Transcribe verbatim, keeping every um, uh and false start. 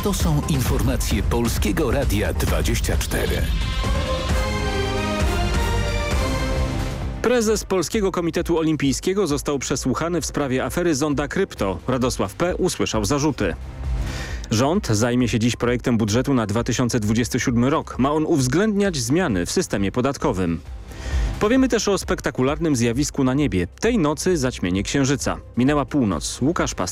To są informacje Polskiego Radia dwadzieścia cztery. Prezes Polskiego Komitetu Olimpijskiego został przesłuchany w sprawie afery Zonda Krypto. Radosław P. usłyszał zarzuty. Rząd zajmie się dziś projektem budżetu na dwa tysiące dwudziesty siódmy rok. Ma on uwzględniać zmiany w systemie podatkowym. Powiemy też o spektakularnym zjawisku na niebie. Tej nocy zaćmienie księżyca. Minęła północ. Łukasz Pas.